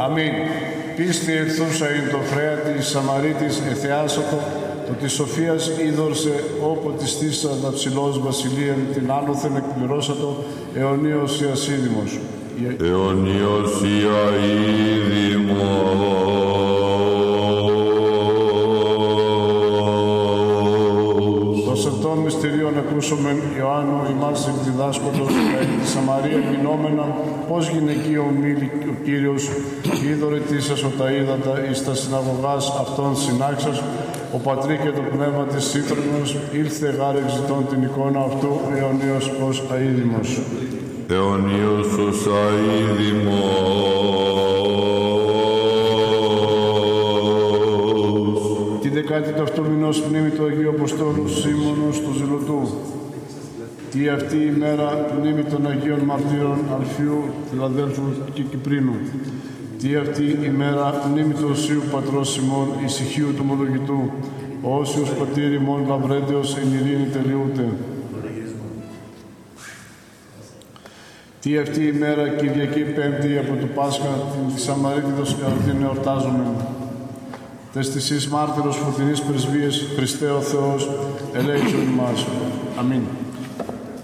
Αμήν. Πίστη εχθούσα ειν το φρέατη Σαμαρίτης εθεάσατο, το της Σοφίας είδωρσεόπο της θύσας να ψηλός βασιλείαν την άνωθεν εκπληρώσατο αιωνίως η ασίδημος. Αιωνίως η αίδημος. Το σεπτών μυστηρίων ακούσομεν Ιωάννου ημάς εκδιδάσκοντος τη Σαμαρία γινόμενα πως γυναικείο ομίλη ο Κύριος είδωρε τίσας ο τα ύδατα εις τα συναγωγάς αυτών συνάξας ο Πατρί και το πνεύμα της σύντρονος ήλθε γάρ εξητών την εικόνα αυτού αιωνίως ως αίδημος. Αιωνίως ως αίδημος. Τη 18ου μηνός μνήμη του Αγίου Αποστόλου Σίμωνος του Ζηλωτού. Τι αυτή η μέρα μνήμη των Αγίων Μαρτύρων Αλφίου, Φιλαδέλφου και Κυπρίνου. Τι αυτή η μέρα μνήμη του Οσίου Πατρός Σιμών Ησυχίου του Μολογητού. Ο Όσιος Πατήρ ημών Λαυρέντεος εν ειρήνη τελειούται. Τι αυτή η μέρα Κυριακή Πέμπτη από το Πάσχα τη Σαμαρίτιδος την εορτάζομαι. Τες της εις μάρτυρος φωτεινής πρεσβείες Χριστέ ο Θεός ελέησον ημάς. Αμήν.